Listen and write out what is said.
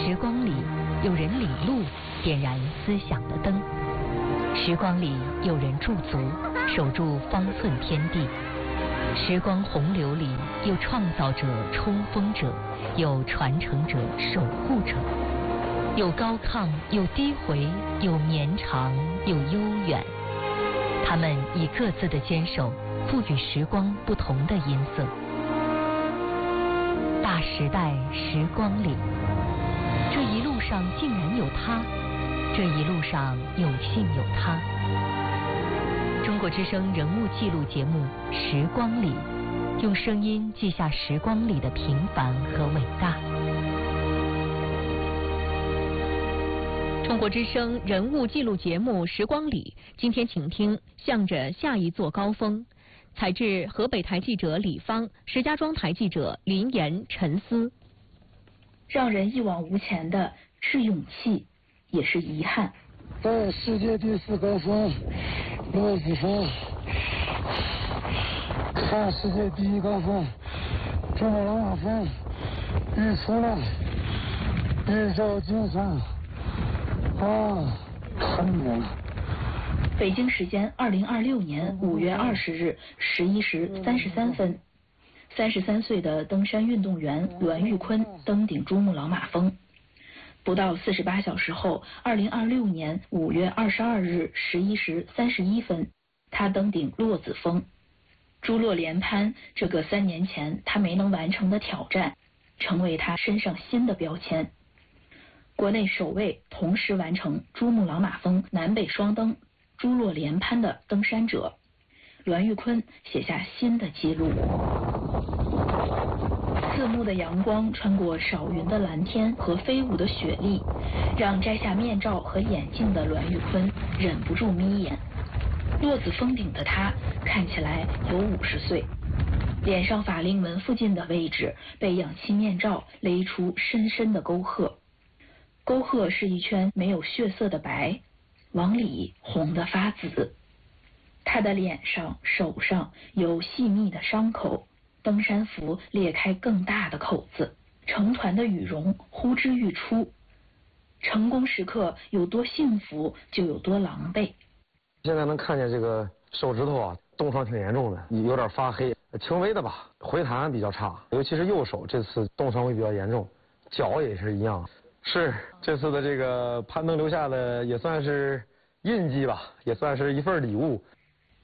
时光里有人领路，点燃思想的灯；时光里有人驻足，守住方寸天地。时光洪流里有创造者、冲锋者，有传承者、守护者，有高亢，有低回，有绵长，有悠远。他们以各自的坚守，赋予时光不同的音色。大时代时光里，这一路上竟然有他，这一路上有幸有他。中国之声人物记录节目《时光里》，用声音记下时光里的平凡和伟大。中国之声人物记录节目《时光里》，今天请听《向着下一座高峰》，采制河北台记者李芳，石家庄台记者林岩、陈思。 让人一往无前的是勇气，也是遗憾。 在世界第4高峰落子峰，看世界第1高峰珠穆朗玛峰，日出了，日照金山，太美了。 北京时间2026年5月20日11时33分，33岁的登山运动员栾玉坤登顶珠穆朗玛峰。不到48小时后，2026年5月22日11时31分，他登顶落子峰。珠洛连攀这个3年前他没能完成的挑战，成为他身上新的标签。国内首位同时完成珠穆朗玛峰南北双登、珠洛连攀的登山者，栾玉坤写下新的纪录。刺目的阳光穿过少云的蓝天和飞舞的雪粒，让摘下面罩和眼镜的栾玉坤忍不住眯眼。落子峰顶的他看起来有50岁，脸上法令纹附近的位置被氧气面罩勒出深深的沟壑，沟壑是一圈没有血色的白，往里红得发紫。他的脸上、手上有细密的伤口，登山服裂开更大的口子，成团的羽绒呼之欲出。成功时刻有多幸福，就有多狼狈。 现在能看见这个手指头啊，冻伤挺严重的，有点发黑，轻微的吧，回弹比较差，尤其是右手这次冻伤会比较严重，脚也是一样。是这次的这个攀登留下的也算是印记吧，也算是一份礼物。